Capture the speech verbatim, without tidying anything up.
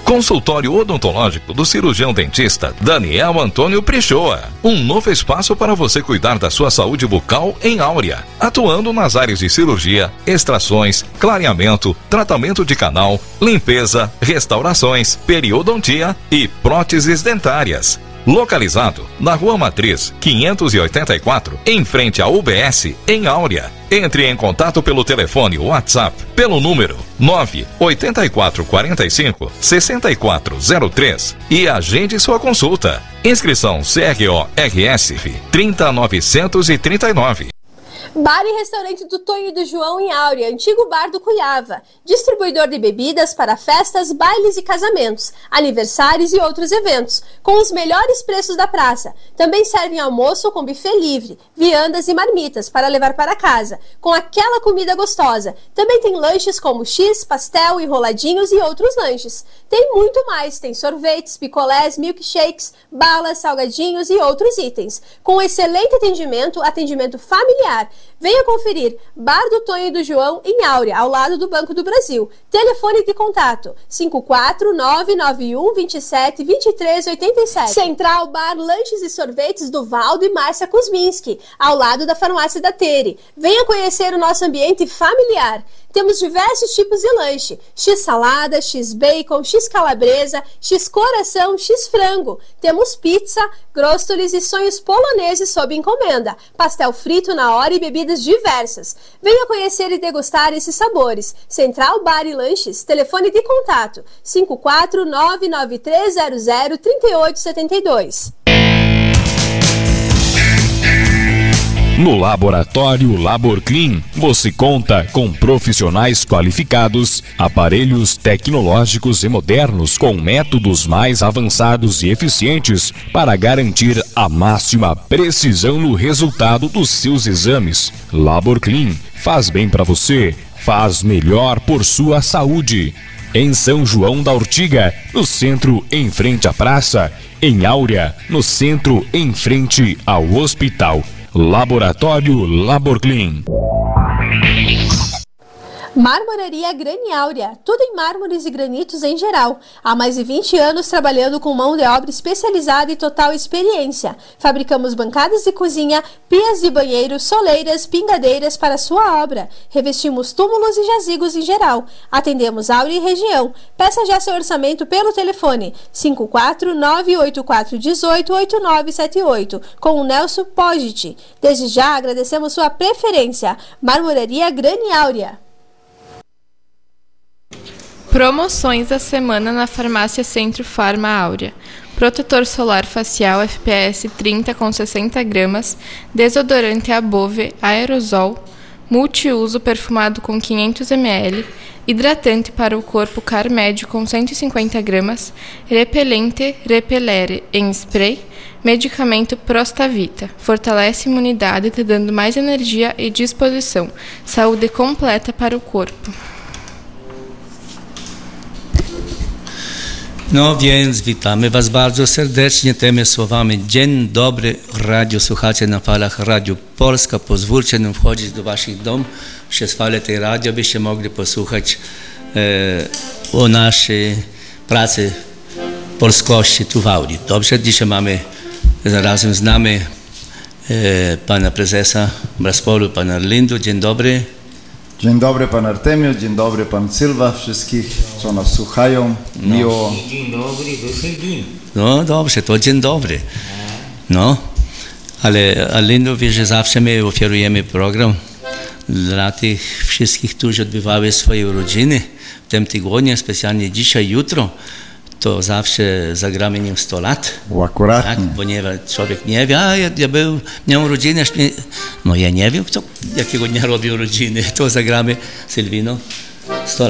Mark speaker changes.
Speaker 1: Consultório odontológico do cirurgião dentista Daniel Antônio Prichoa. Um novo espaço para você cuidar da sua saúde bucal em Áurea, atuando nas áreas de cirurgia, extrações, clareamento, tratamento de canal, limpeza, restaurações, periodontia e próteses dentárias. Localizado na Rua Matriz, quinhentos e oitenta e quatro, em frente à U B S, em Áurea. Entre em contato pelo telefone WhatsApp, pelo número nove oito quatro quatro cinco, seis quatro zero três e agende sua consulta. Inscrição C R O R S trinta novecentos e trinta e nove.
Speaker 2: Bar e restaurante do Tonho e do João em Áurea, antigo bar do Cuiava. Distribuidor de bebidas para festas, bailes e casamentos, aniversários e outros eventos, com os melhores preços da praça. Também servem almoço com buffet livre, viandas e marmitas para levar para casa, com aquela comida gostosa. Também tem lanches como X, pastel, enroladinhos e outros lanches. Tem muito mais, tem sorvetes, picolés, milkshakes, balas, salgadinhos e outros itens. Com excelente atendimento, atendimento familiar. Venha conferir Bar do Tonho e do João em Áurea, ao lado do Banco do Brasil. Telefone de contato cinco quatro nove nove um dois sete dois três oito sete. Central Bar Lanches e Sorvetes do Valdo e Márcia Kuzminski, ao lado da farmácia da Tere. Venha conhecer o nosso ambiente familiar. Temos diversos tipos de lanche: X salada, X bacon, X calabresa, X coração, X frango. Temos pizza, gróstolis e sonhos poloneses sob encomenda, pastel frito na hora e bebidas diversas. Venha conhecer e degustar esses sabores. Central Bar e Lanches, telefone de contato cinco quatro nove nove três zero zero três oito sete dois.
Speaker 3: No Laboratório LaborClean, você conta com profissionais qualificados, aparelhos tecnológicos e modernos com métodos mais avançados e eficientes para garantir a máxima precisão no resultado dos seus exames. LaborClean faz bem para você, faz melhor por sua saúde. Em São João da Ortiga, no centro em frente à praça, em Áurea, no centro em frente ao hospital. Laboratório LaborClean.
Speaker 2: Marmoraria Grani Áurea, tudo em mármores e granitos em geral. Há mais de vinte anos trabalhando com mão de obra especializada e total experiência. Fabricamos bancadas de cozinha, pias de banheiro, soleiras, pingadeiras para sua obra. Revestimos túmulos e jazigos em geral. Atendemos Áurea e região. Peça já seu orçamento pelo telefone cinco quatro nove oito quatro um oito oito nove sete oito com o Nelson Pogit. Desde já agradecemos sua preferência. Marmoraria Grani Áurea.
Speaker 4: Promoções da semana na Farmácia Centro Farma Áurea. Protetor solar facial F P S trinta com sessenta gramas, desodorante Above aerosol, multiuso perfumado com quinhentos mililitros, hidratante para o corpo Carmédio com cento e cinquenta gramas, repelente Repelere em spray, medicamento Prostavita. Fortalece a imunidade, te dando mais energia e disposição. Saúde completa para o corpo.
Speaker 5: No więc witamy Was bardzo serdecznie tymi słowami. Dzień dobry, radiosłuchacze na falach Radio Polska. Pozwólcie nam wchodzić do Waszych dom przez falę tej radio, byście mogli posłuchać e, o naszej pracy polskości tu w Audii. Dobrze, dzisiaj mamy razem z nami e, pana prezesa Braspolu, pana Arlindu. Dzień dobry.
Speaker 6: Dzień dobry pan Artemio, dzień dobry pan Sylwa, wszystkich co nas słuchają.
Speaker 5: No.
Speaker 6: Miło.
Speaker 7: Dzień dobry, wesoły.
Speaker 5: No dobrze, to dzień dobry. No, ale Arlindu wie, że zawsze my oferujemy program dla tych wszystkich, którzy odbywały swoje urodziny w tym tygodniu, specjalnie dzisiaj, jutro. To zawsze zagramy nim sto lat.
Speaker 6: Akuratnie.
Speaker 5: Tak, ponieważ człowiek nie wie, a ja, ja był, miał urodziny, no ja nie wiem, kto jakiego dnia robił urodziny, to zagramy Sylwino.